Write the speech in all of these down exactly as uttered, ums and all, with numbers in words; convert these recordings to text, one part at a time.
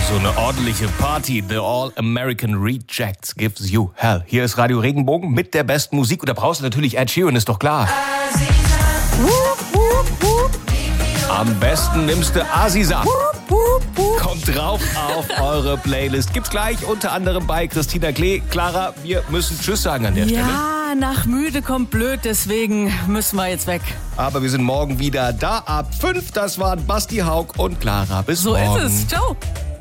So eine ordentliche Party. The All American Rejects gives you hell. Hier ist Radio Regenbogen mit der besten Musik. Und da brauchst du natürlich Ed Sheeran, ist doch klar. Am besten nimmst du Aziza. Kommt drauf auf eure Playlist. Gibt's gleich unter anderem bei Christina Klee. Clara, wir müssen Tschüss sagen an der Stelle. Ja, nach müde kommt blöd, deswegen müssen wir jetzt weg. Aber wir sind morgen wieder da ab fünf. Das waren Basti Haug und Clara. Bis so morgen. So ist es. Ciao.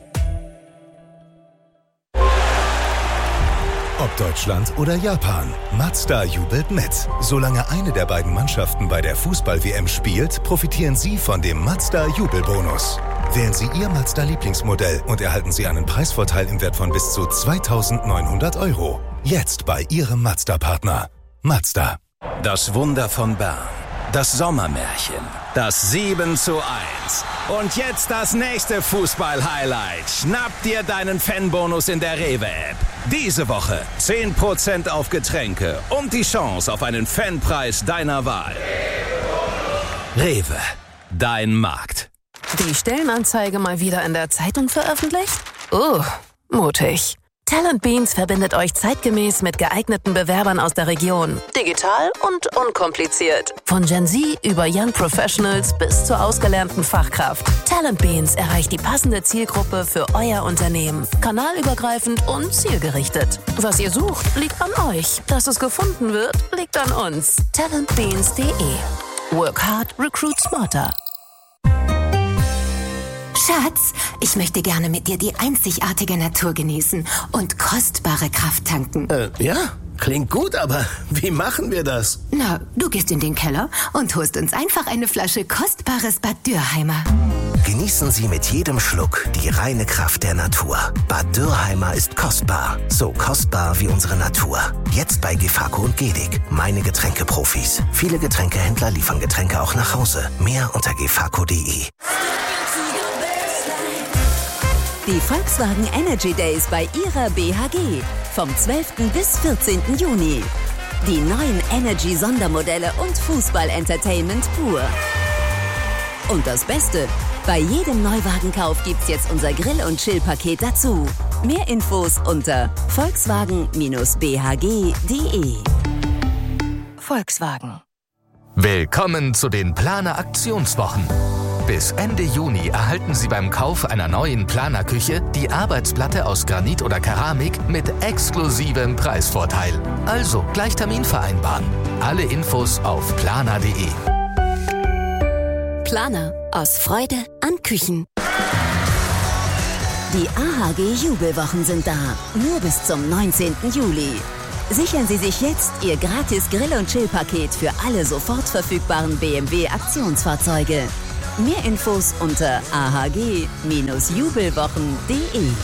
Ob Deutschland oder Japan, Mazda jubelt mit. Solange eine der beiden Mannschaften bei der Fußball-W M spielt, profitieren Sie von dem Mazda-Jubelbonus. Wählen Sie Ihr Mazda-Lieblingsmodell und erhalten Sie einen Preisvorteil im Wert von bis zu zweitausendneunhundert Euro. Jetzt bei Ihrem Mazda-Partner. Mazda. Das Wunder von Bern. Das Sommermärchen. Das sieben zu eins. Und jetzt das nächste Fußball-Highlight. Schnapp dir deinen Fanbonus in der Rewe-App. Diese Woche zehn Prozent auf Getränke und die Chance auf einen Fanpreis deiner Wahl. Rewe, dein Markt. Die Stellenanzeige mal wieder in der Zeitung veröffentlicht? Uh, mutig. Talent Beans verbindet euch zeitgemäß mit geeigneten Bewerbern aus der Region. Digital und unkompliziert. Von Gen Z über Young Professionals bis zur ausgelernten Fachkraft. Talent Beans erreicht die passende Zielgruppe für euer Unternehmen. Kanalübergreifend und zielgerichtet. Was ihr sucht, liegt an euch. Dass es gefunden wird, liegt an uns. talentbeans punkt de. Work hard, recruit smarter. Schatz, ich möchte gerne mit dir die einzigartige Natur genießen und kostbare Kraft tanken. Äh, ja, klingt gut, aber wie machen wir das? Na, du gehst in den Keller und holst uns einfach eine Flasche kostbares Bad Dürrheimer. Genießen Sie mit jedem Schluck die reine Kraft der Natur. Bad Dürrheimer ist kostbar. So kostbar wie unsere Natur. Jetzt bei Gefako und Gedig. Meine Getränkeprofis. Viele Getränkehändler liefern Getränke auch nach Hause. Mehr unter gefako punkt de. Die Volkswagen Energy Days bei ihrer B H G. Vom zwölften bis vierzehnten Juni. Die neuen Energy-Sondermodelle und Fußball-Entertainment pur. Und das Beste, bei jedem Neuwagenkauf gibt's jetzt unser Grill- und Chill-Paket dazu. Mehr Infos unter volkswagen b h g punkt de. Volkswagen. Willkommen zu den Planer Aktionswochen. Bis Ende Juni erhalten Sie beim Kauf einer neuen Planerküche die Arbeitsplatte aus Granit oder Keramik mit exklusivem Preisvorteil. Also gleich Termin vereinbaren. Alle Infos auf planer punkt de. Planer, aus Freude an Küchen. Die A H G-Jubelwochen sind da, nur bis zum neunzehnten Juli. Sichern Sie sich jetzt Ihr gratis Grill- und Chill-Paket für alle sofort verfügbaren B M W-Aktionsfahrzeuge. Mehr Infos unter a h g Bindestrich jubelwochen punkt de.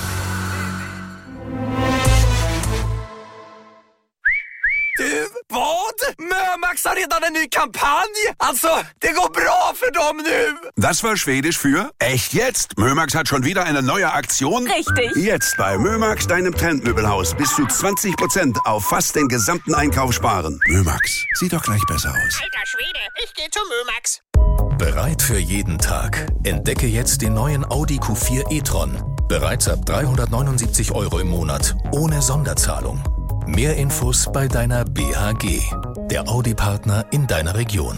Du, vad? Mömax har redan en ny kampanj! Alltså, det går bra för dem nu! Das war Schwedisch für echt jetzt. Mömax hat schon wieder eine neue Aktion. Richtig. Jetzt bei Mömax, deinem Trendmöbelhaus. Bis zu zwanzig Prozent auf fast den gesamten Einkauf sparen. Mömax, sieht doch gleich besser aus. Alter Schwede, ich geh zu Mömax. Bereit für jeden Tag. Entdecke jetzt den neuen Audi Q vier e-tron. Bereits ab dreihundertneunundsiebzig Euro im Monat. Ohne Sonderzahlung. Mehr Infos bei deiner B H G. Der Audi-Partner in deiner Region.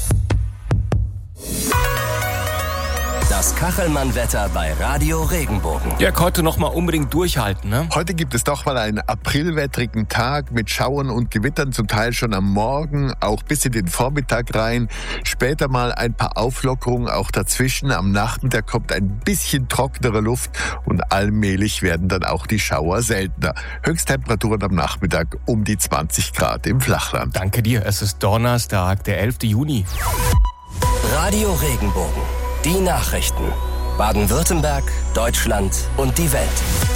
Das Kachelmann-Wetter bei Radio Regenbogen. Dirk, heute noch mal unbedingt durchhalten, ne? Heute gibt es doch mal einen aprilwettrigen Tag mit Schauern und Gewittern, zum Teil schon am Morgen, auch bis in den Vormittag rein. Später mal ein paar Auflockerungen auch dazwischen. Am Nachmittag kommt ein bisschen trockenere Luft und allmählich werden dann auch die Schauer seltener. Höchsttemperaturen am Nachmittag um die zwanzig Grad im Flachland. Danke dir. Es ist Donnerstag, der elften Juni. Radio Regenbogen. Die Nachrichten. Baden-Württemberg, Deutschland und die Welt.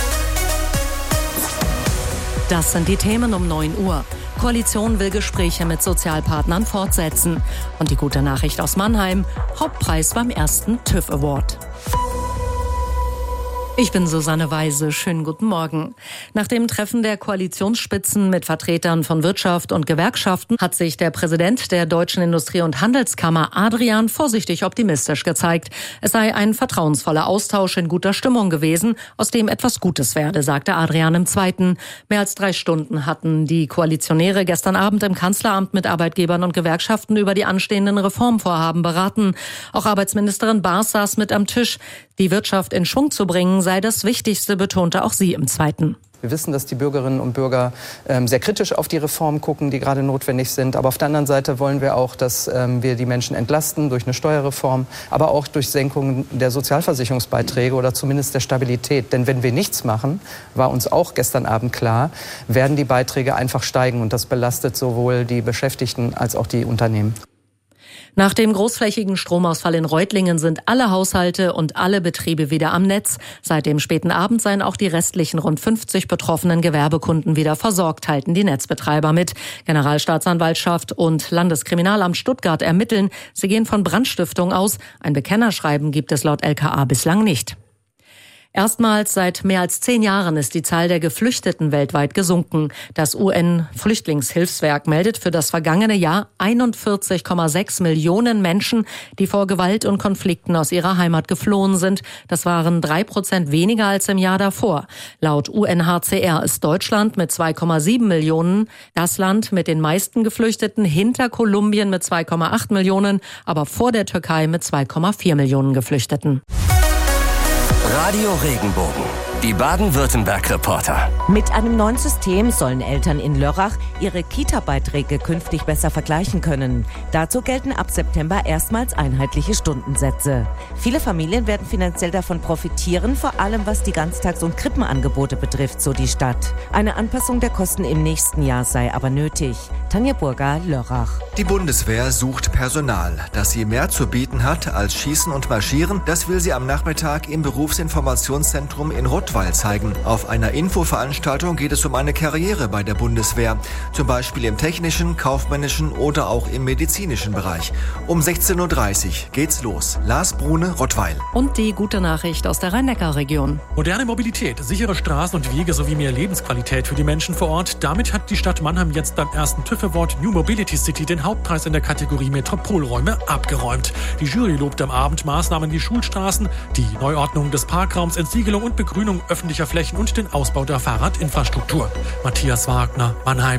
Das sind die Themen um neun Uhr. Koalition will Gespräche mit Sozialpartnern fortsetzen. Und die gute Nachricht aus Mannheim, Hauptpreis beim ersten TÜV Award. Ich bin Susanne Weise. Schönen guten Morgen. Nach dem Treffen der Koalitionsspitzen mit Vertretern von Wirtschaft und Gewerkschaften hat sich der Präsident der Deutschen Industrie- und Handelskammer Adrian vorsichtig optimistisch gezeigt. Es sei ein vertrauensvoller Austausch in guter Stimmung gewesen, aus dem etwas Gutes werde, sagte Adrian im Zweiten. Mehr als drei Stunden hatten die Koalitionäre gestern Abend im Kanzleramt mit Arbeitgebern und Gewerkschaften über die anstehenden Reformvorhaben beraten. Auch Arbeitsministerin Baas saß mit am Tisch. Die Wirtschaft in Schwung zu bringen, sei das Wichtigste, betonte auch sie im Zweiten. Wir wissen, dass die Bürgerinnen und Bürger ähm, sehr kritisch auf die Reformen gucken, die gerade notwendig sind. Aber auf der anderen Seite wollen wir auch, dass ähm, wir die Menschen entlasten durch eine Steuerreform, aber auch durch Senkungen der Sozialversicherungsbeiträge oder zumindest der Stabilität. Denn wenn wir nichts machen, war uns auch gestern Abend klar, werden die Beiträge einfach steigen. Und das belastet sowohl die Beschäftigten als auch die Unternehmen. Nach dem großflächigen Stromausfall in Reutlingen sind alle Haushalte und alle Betriebe wieder am Netz. Seit dem späten Abend seien auch die restlichen rund fünfzig betroffenen Gewerbekunden wieder versorgt, halten die Netzbetreiber mit. Generalstaatsanwaltschaft und Landeskriminalamt Stuttgart ermitteln. Sie gehen von Brandstiftung aus. Ein Bekennerschreiben gibt es laut L K A bislang nicht. Erstmals seit mehr als zehn Jahren ist die Zahl der Geflüchteten weltweit gesunken. Das U N-Flüchtlingshilfswerk meldet für das vergangene Jahr einundvierzig Komma sechs Millionen Menschen, die vor Gewalt und Konflikten aus ihrer Heimat geflohen sind. Das waren drei Prozent weniger als im Jahr davor. Laut U N H C R ist Deutschland mit zwei Komma sieben Millionen das Land mit den meisten Geflüchteten, hinter Kolumbien mit zwei Komma acht Millionen, aber vor der Türkei mit zwei Komma vier Millionen Geflüchteten. Radio Regenbogen, die Baden-Württemberg-Reporter. Mit einem neuen System sollen Eltern in Lörrach ihre Kita-Beiträge künftig besser vergleichen können. Dazu gelten ab September erstmals einheitliche Stundensätze. Viele Familien werden finanziell davon profitieren, vor allem was die Ganztags- und Krippenangebote betrifft, so die Stadt. Eine Anpassung der Kosten im nächsten Jahr sei aber nötig. Tanja Burger, Lörrach. Die Bundeswehr sucht Personal. Dass sie mehr zu bieten hat als Schießen und Marschieren, das will sie am Nachmittag im Berufsinformationszentrum in Rottweil zeigen. Auf einer Infoveranstaltung geht es um eine Karriere bei der Bundeswehr. Zum Beispiel im technischen, kaufmännischen oder auch im medizinischen Bereich. Um sechzehn Uhr dreißig geht's los. Lars Brune, Rottweil. Und die gute Nachricht aus der Rhein-Neckar-Region. Moderne Mobilität, sichere Straßen und Wege sowie mehr Lebensqualität für die Menschen vor Ort. Damit hat die Stadt Mannheim jetzt beim ersten TÜV Award New Mobility City den Hauptpreis in der Kategorie Metropolräume abgeräumt. Die Jury lobte am Abend Maßnahmen wie Schulstraßen, die Neuordnung des Parkraums, Entsiegelung und Begrünung öffentlicher Flächen und den Ausbau der Fahrradinfrastruktur. Matthias Wagner, Mannheim.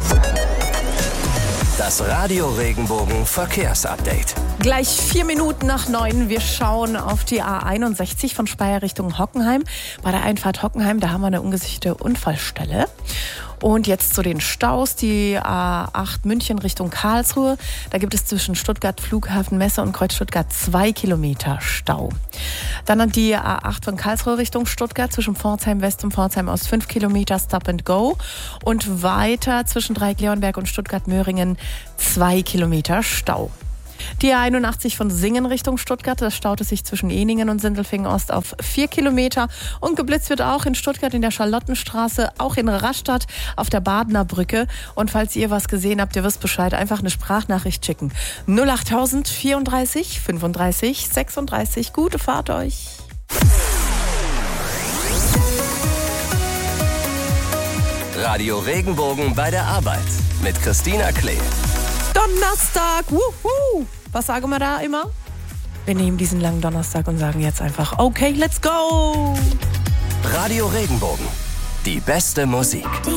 Das Radio Regenbogen Verkehrsupdate. Gleich vier Minuten nach neun. Wir schauen auf die A einundsechzig von Speyer Richtung Hockenheim. Bei der Einfahrt Hockenheim, da haben wir eine ungesicherte Unfallstelle. Und jetzt zu den Staus, die A acht München Richtung Karlsruhe. Da gibt es zwischen Stuttgart Flughafen Messe und Kreuz Stuttgart zwei Kilometer Stau. Dann an die A acht von Karlsruhe Richtung Stuttgart zwischen Pforzheim West und Pforzheim Ost fünf Kilometer Stop and Go. Und weiter zwischen Dreieck-Leonberg und Stuttgart-Möhringen zwei Kilometer Stau. Die A einundachtzig von Singen Richtung Stuttgart, das staut es sich zwischen Eningen und Sindelfingen Ost auf vier Kilometer. Und geblitzt wird auch in Stuttgart in der Charlottenstraße, auch in Rastatt auf der Badener Brücke. Und falls ihr was gesehen habt, ihr wisst Bescheid, einfach eine Sprachnachricht schicken. null acht vierunddreißig fünfunddreißig sechsunddreißig. Gute Fahrt euch. Radio Regenbogen bei der Arbeit mit Christina Klee. Donnerstag, wuhu! Was sagen wir da immer? Wir nehmen diesen langen Donnerstag und sagen jetzt einfach, okay, let's go! Radio Regenbogen, die beste Musik.